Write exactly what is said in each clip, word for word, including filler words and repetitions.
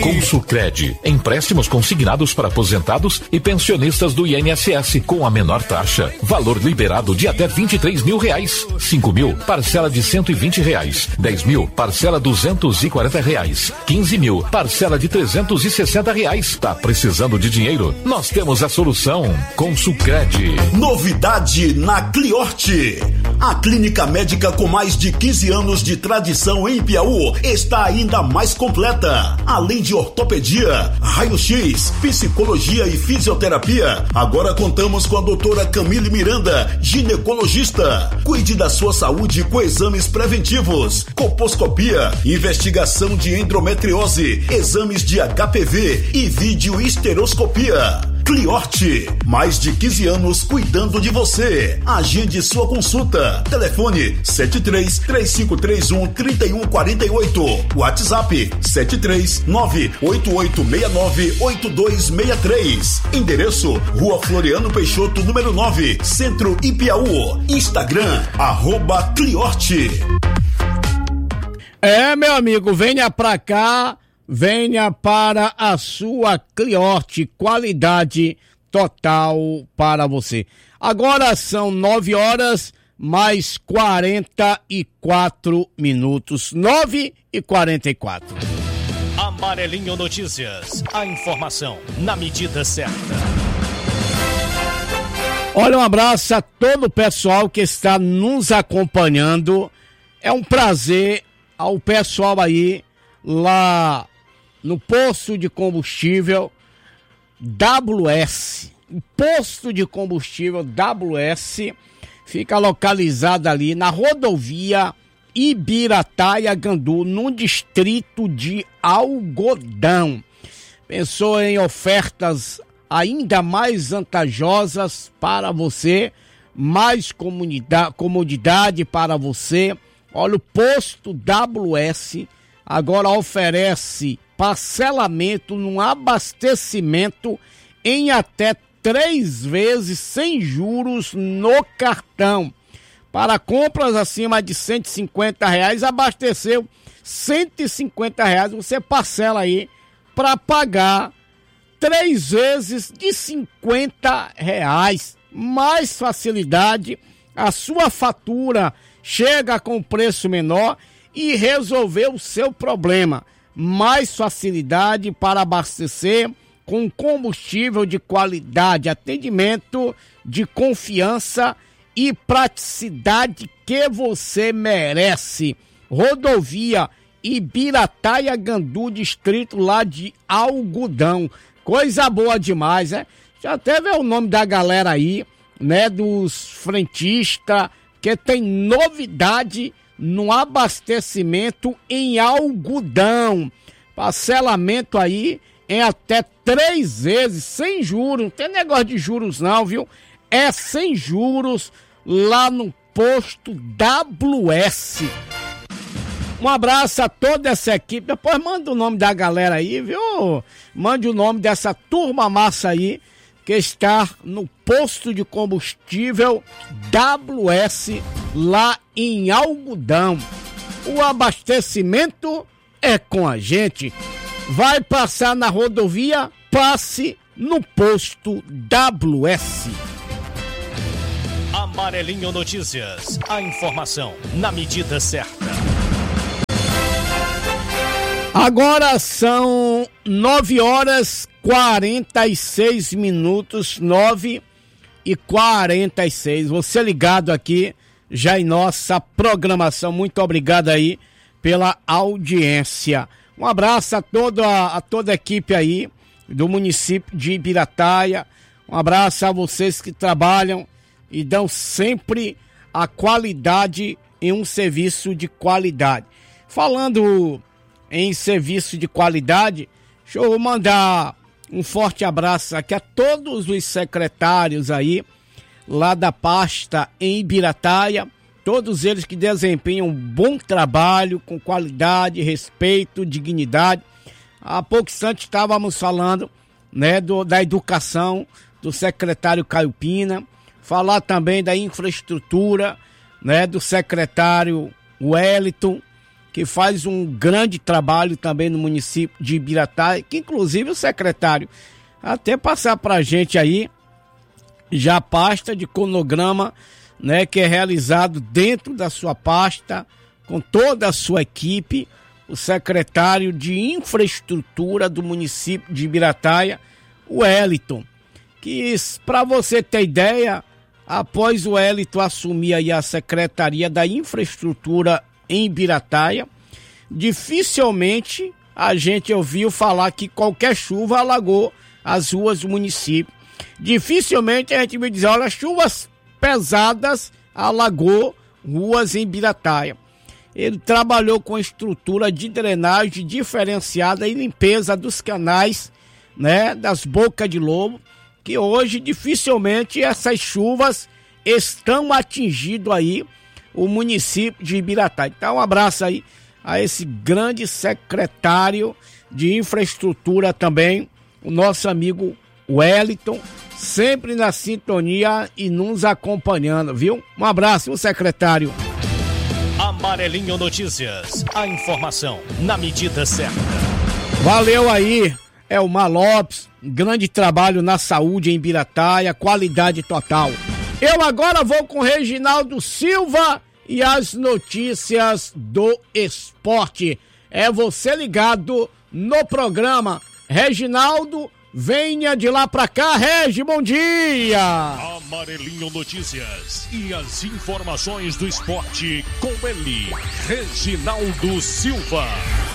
Consulcred, empréstimos consignados para aposentados e pensionistas do I N S S com a menor taxa. Valor liberado de até vinte e três mil reais. cinco mil, parcela de cento e vinte reais. dez mil, parcela duzentos e quarenta reais. quinze mil, parcela de trezentos e sessenta reais. Tá precisando de dinheiro? Nós temos a solução. Consulcred. Novidade na Cliorte. A clínica médica com mais de quinze anos de tradição em Piauí está ainda mais completa. Além de ortopedia, raio-x, psicologia e fisioterapia, agora contamos com a doutora Camille Miranda, ginecologista. Cuide da sua saúde com exames preventivos, colposcopia, investigação de endometriose, exames de H P V e videohisteroscopia. Cliorte, mais de quinze anos cuidando de você. Agende sua consulta. Telefone sete três, três cinco três um, três um quatro oito. WhatsApp sete três nove oito oito seis nove oito dois seis três. Endereço Rua Floriano Peixoto, número nove, Centro Ipiaú. Instagram, arroba Cliorte. É, meu amigo, venha pra cá. Venha para a sua Cliorte, qualidade total para você. Agora são nove horas mais quarenta e quatro minutos. nove e quarenta e quatro. Amarelinho Notícias. A informação na medida certa. Olha, um abraço a todo o pessoal que está nos acompanhando. É um prazer ao pessoal aí lá no posto de combustível W S. O posto de combustível W S fica localizado ali na rodovia Ibirataia-Gandu, no distrito de Algodão. Pensou em ofertas ainda mais vantajosas para você, mais comodidade, comodidade para você. Olha, o posto W S agora oferece parcelamento no abastecimento em até três vezes sem juros no cartão. Para compras acima de cento e cinquenta reais, abasteceu cento e cinquenta reais, você parcela aí para pagar três vezes de cinquenta reais. Mais facilidade, a sua fatura chega com preço menor e resolveu o seu problema. Mais facilidade para abastecer com combustível de qualidade, atendimento de confiança e praticidade que você merece. Rodovia Ibirataia-Gandu, distrito lá de Algodão. Coisa boa demais, né? Já até vê o nome da galera aí, né? Dos frentistas, que tem novidade no abastecimento em Algodão. Parcelamento aí em até três vezes, sem juros. Não tem negócio de juros não, viu? É sem juros lá no posto W S. Um abraço a toda essa equipe. Depois manda o nome da galera aí, viu? Mande o nome dessa turma massa aí que está no posto de combustível W S lá em Algodão. O abastecimento é com a gente. Vai passar na rodovia, passe no posto W S. Amarelinho Notícias. A informação na medida certa. Agora são nove horas quarenta e seis minutos, nove e quarenta e seis. Você ligado aqui já em nossa programação. Muito obrigado aí pela audiência. Um abraço a toda, a toda a equipe aí do município de Ibirataia. Um abraço a vocês que trabalham e dão sempre a qualidade em um serviço de qualidade. Falando em serviço de qualidade, deixa eu mandar um forte abraço aqui a todos os secretários aí, lá da pasta em Ibirataia, todos eles que desempenham um bom trabalho, com qualidade, respeito, dignidade. Há pouco instante estávamos falando, né, do, da educação do secretário Caio Pina, falar também da infraestrutura, né, do secretário Wellington, que faz um grande trabalho também no município de Ibirataia, que inclusive o secretário até passar para a gente aí já a pasta de cronograma, né, que é realizado dentro da sua pasta, com toda a sua equipe, o secretário de infraestrutura do município de Ibirataia, o Wellington, que, para você ter ideia, após o Wellington assumir aí a Secretaria da Infraestrutura em Ibirataia, dificilmente a gente ouviu falar que qualquer chuva alagou as ruas do município. Dificilmente a gente vai dizer, olha, chuvas pesadas alagou ruas em Ibirataia. Ele trabalhou com estrutura de drenagem diferenciada e limpeza dos canais, né, das bocas de lobo, que hoje dificilmente essas chuvas estão atingindo aí o município de Ibirataia. Então um abraço aí a esse grande secretário de infraestrutura também, o nosso amigo Wellington, sempre na sintonia e nos acompanhando, viu? Um abraço, o secretário. Amarelinho Notícias, a informação na medida certa. Valeu aí, Elmar Lopes, grande trabalho na saúde em Ibirataia, qualidade total. Eu agora vou com Reginaldo Silva e as notícias do esporte. É você ligado no programa. Reginaldo, venha de lá pra cá, Regi, bom dia! Amarelinho Notícias e as informações do esporte com ele, Reginaldo Silva.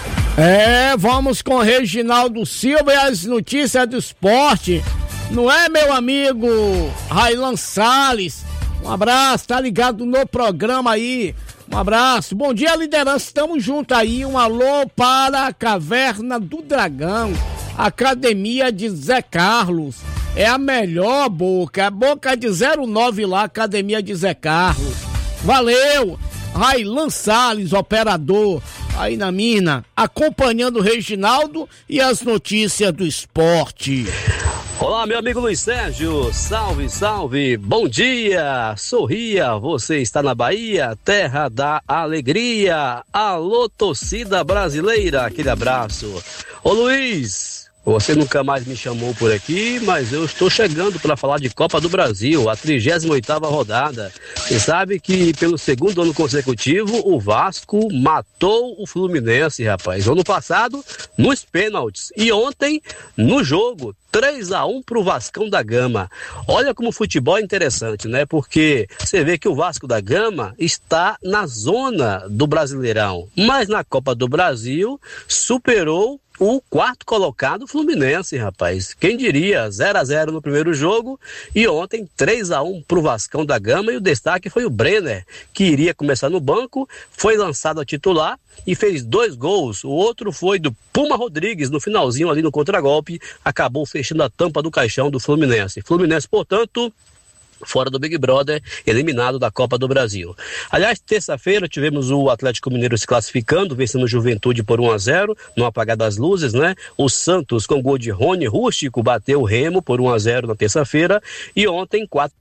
É, vamos com Reginaldo Silva e as notícias do esporte. Não é, meu amigo Railan Salles? Um abraço, tá ligado no programa aí. Um abraço, bom dia, liderança, estamos juntos aí. Um alô para a Caverna do Dragão, Academia de Zé Carlos. É a melhor boca, a boca de zero nove lá, Academia de Zé Carlos. Valeu, Railan Salles, operador aí na mina, acompanhando o Reginaldo e as notícias do esporte. Olá, meu amigo Luiz Sérgio, salve, salve, bom dia, sorria, você está na Bahia, terra da alegria, alô torcida brasileira, aquele abraço. Ô Luiz, você nunca mais me chamou por aqui, mas eu estou chegando para falar de Copa do Brasil, a trigésima oitava rodada. Você sabe que pelo segundo ano consecutivo o Vasco matou o Fluminense, rapaz. Ano passado nos pênaltis e ontem no jogo. três a um pro Vascão da Gama. Olha como o futebol é interessante, né? Porque você vê que o Vasco da Gama está na zona do Brasileirão, mas na Copa do Brasil superou o quarto colocado Fluminense, rapaz. Quem diria? zero a zero no primeiro jogo e ontem três a um pro Vascão da Gama, e o destaque foi o Brenner, que iria começar no banco, foi lançado a titular e fez dois gols. O outro foi do Puma Rodrigues, no finalzinho ali no contragolpe, acabou fechando a tampa do caixão do Fluminense. Fluminense, portanto, fora do Big Brother, eliminado da Copa do Brasil. Aliás, terça-feira tivemos o Atlético Mineiro se classificando, vencendo o Juventude por um a zero, no apagar das luzes, né? O Santos, com gol de Rony Rústico, bateu o Remo por um a zero na terça-feira, e ontem, quatro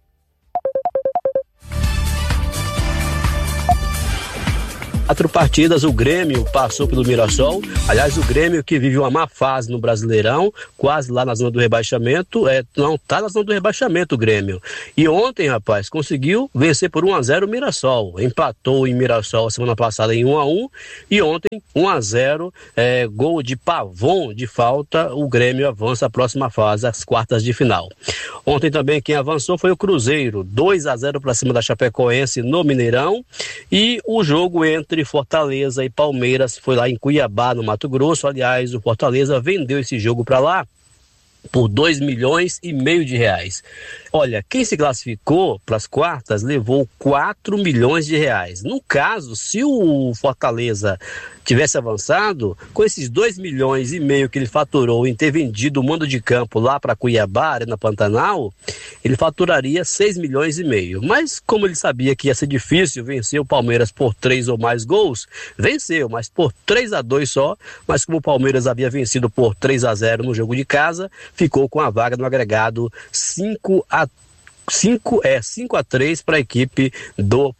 Quatro partidas, o Grêmio passou pelo Mirassol. Aliás, o Grêmio, que vive uma má fase no Brasileirão, quase lá na zona do rebaixamento, é, não tá na zona do rebaixamento o Grêmio. E ontem, rapaz, conseguiu vencer por um a zero o Mirassol. Empatou em Mirassol semana passada em um a um, e ontem um a zero, é, gol de Pavon de falta. O Grêmio avança à próxima fase, as quartas de final. Ontem também quem avançou foi o Cruzeiro, dois a zero para cima da Chapecoense no Mineirão, e o jogo entre Fortaleza e Palmeiras foi lá em Cuiabá, no Mato Grosso. Aliás, o Fortaleza vendeu esse jogo para lá por dois milhões e meio de reais. Olha, quem se classificou para as quartas levou quatro milhões de reais. No caso, se o Fortaleza tivesse avançado, com esses dois milhões e meio que ele faturou em ter vendido o mando de campo lá para Cuiabá, Arena Pantanal, ele faturaria seis milhões e meio. Mas como ele sabia que ia ser difícil vencer o Palmeiras por três ou mais gols, venceu, mas por três a dois só. Mas como o Palmeiras havia vencido por três a zero no jogo de casa, ficou com a vaga no agregado cinco a três para a equipe do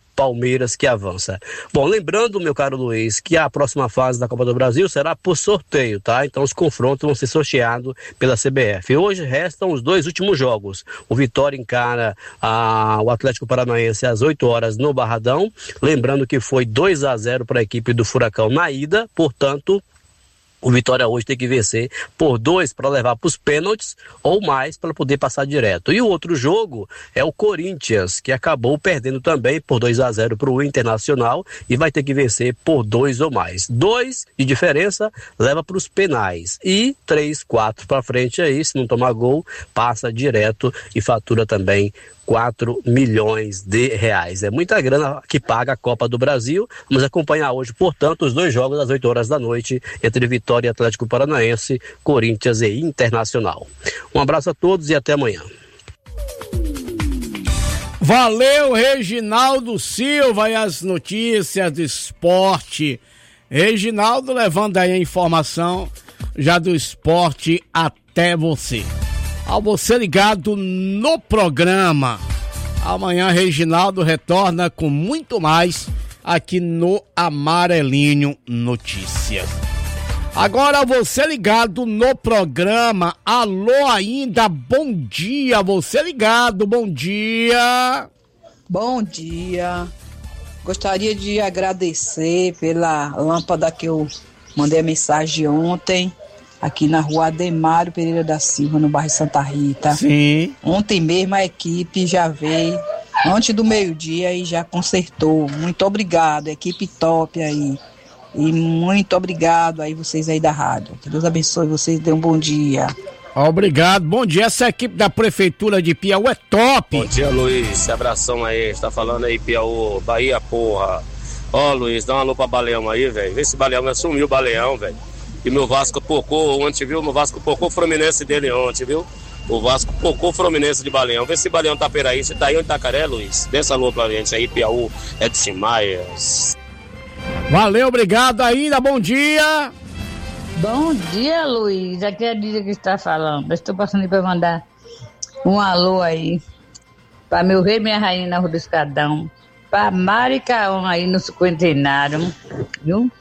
Palmeiras que avança. Bom, lembrando, meu caro Luiz, que a próxima fase da Copa do Brasil será por sorteio, tá? Então os confrontos vão ser sorteados pela C B F. Hoje restam os dois últimos jogos. O Vitória encara a, o Atlético Paranaense às oito horas no Barradão. Lembrando que foi dois a zero para a equipe do Furacão na ida, portanto, o Vitória hoje tem que vencer por dois para levar para os pênaltis ou mais para poder passar direto. E o outro jogo é o Corinthians, que acabou perdendo também por dois a zero para o Internacional e vai ter que vencer por dois ou mais. Dois de diferença leva para os penais e três, quatro para frente aí, se não tomar gol, passa direto e fatura também quatro milhões de reais. É muita grana que paga a Copa do Brasil. Vamos acompanhar hoje, portanto, os dois jogos às oito horas da noite entre Vitória e Atlético Paranaense, Corinthians e Internacional. Um abraço a todos e até amanhã. Valeu, Reginaldo Silva, e as notícias do esporte. Reginaldo levando aí a informação já do esporte até você. Ao você ligado no programa. Amanhã Reginaldo retorna com muito mais aqui no Amarelinho Notícias. Agora você ligado no programa. Alô ainda, bom dia. Você ligado, bom dia. Bom dia. Gostaria de agradecer pela lâmpada que eu mandei a mensagem ontem. Aqui na rua Ademário Pereira da Silva, no bairro Santa Rita. Sim. Ontem mesmo a equipe já veio, antes do meio-dia, e já consertou. Muito obrigado, equipe top aí. E muito obrigado aí vocês aí da rádio. Que Deus abençoe vocês, dê um bom dia. Obrigado, bom dia. Essa equipe da Prefeitura de Piauí é top. Bom dia, Luiz. Abração aí. Você tá falando aí, Piauí, Bahia, porra. Ó, Luiz, dá uma alô pra Baleão aí, velho. Vê se Baleão vai assumir o Baleão, velho. E meu Vasco pocou ontem, viu? Meu Vasco pocou o Fluminense dele ontem, viu? O Vasco pocou o Fluminense de Baleão. Vê se Baleão tá peraí. Você tá aí em Itacaré, Luiz? Dessa alô pra gente aí, Piauí, Edson Maias. Valeu, obrigado ainda, bom dia. Bom dia, Luiz. Aqui é a Dídia que está falando. Eu estou passando aí para mandar um alô aí para meu rei e minha rainha na Rua do Escadão, para Mari Caon aí no cinquentenário, viu?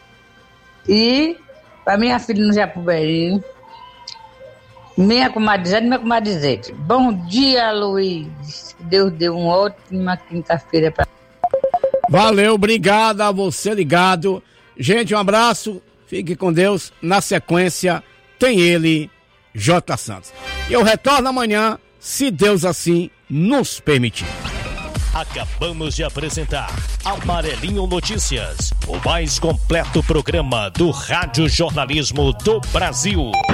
E para minha filha no Japuberi, minha comadre Zé e minha comadre Zete. Bom dia, Luiz. Deus deu uma ótima quinta-feira para. Valeu, obrigado a você ligado. Gente, um abraço, fique com Deus. Na sequência, tem ele, J. Santos. Eu retorno amanhã, se Deus assim nos permitir. Acabamos de apresentar Amarelinho Notícias, o mais completo programa do Rádio Jornalismo do Brasil.